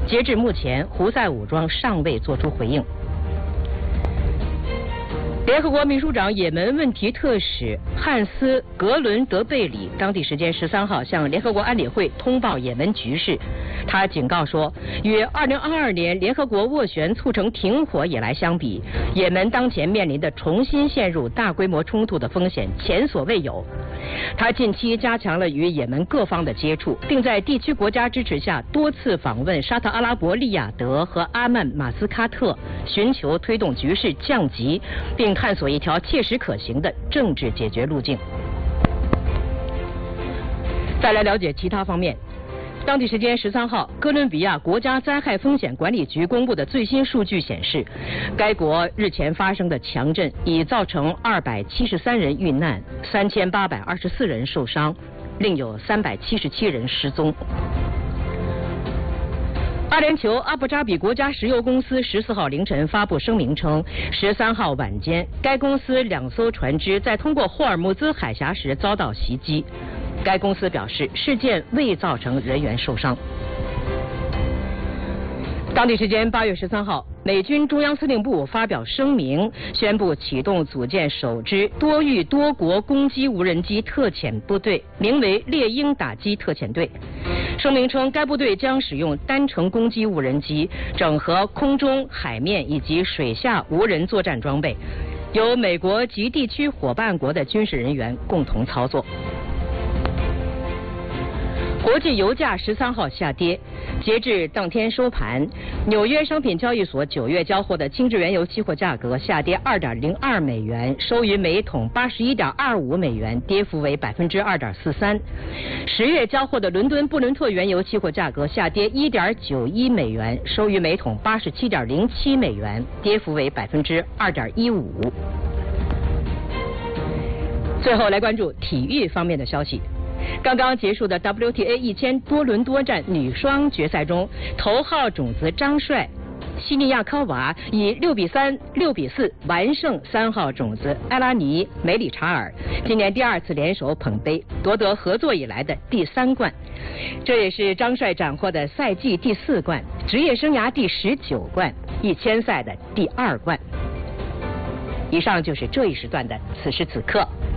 截至目前，胡塞武装尚未作出回应。联合国秘书长也门问题特使汉斯·格伦德贝里当地时间13号向联合国安理会通报也门局势。他警告说，与2022年联合国斡旋促成停火以来相比，也门当前面临的重新陷入大规模冲突的风险前所未有。他近期加强了与也门各方的接触，并在地区国家支持下多次访问沙特阿拉伯、利雅得和阿曼马斯喀特，寻求推动局势降级，并探索一条切实可行的政治解决路径。再来了解其他方面。当地时间13号，哥伦比亚国家灾害风险管理局公布的最新数据显示，该国日前发生的强震已造成273人遇难，3824人受伤，另有377人失踪。阿联酋阿布扎比国家石油公司14号凌晨发布声明称，13号晚间，该公司2艘船只在通过霍尔木兹海峡时遭到袭击。该公司表示，事件未造成人员受伤。当地时间8月13号，美军中央司令部发表声明，宣布启动组建首支多域多国攻击无人机特遣部队，名为猎鹰打击特遣队。声明称，该部队将使用单程攻击无人机，整合空中、海面以及水下无人作战装备，由美国及地区伙伴国的军事人员共同操作。国际油价13号下跌，截至当天收盘，纽约商品交易所9月交货的轻质原油期货价格下跌2.02美元，收于每桶81.25美元，跌幅为2.43%。10月交货的伦敦布伦特原油期货价格下跌1.91美元，收于每桶87.07美元，跌幅为2.15%。最后来关注体育方面的消息。刚刚结束的 WTA 1000多伦多站女双决赛中，头号种子张帅、西尼亚科娃以6-3、6-4完胜3号种子埃拉尼·梅里查尔，今年第2次联手捧杯，夺得合作以来的第3冠。这也是张帅斩获的赛季第4冠，职业生涯第19冠，1000赛的第2冠。以上就是这一时段的此时此刻。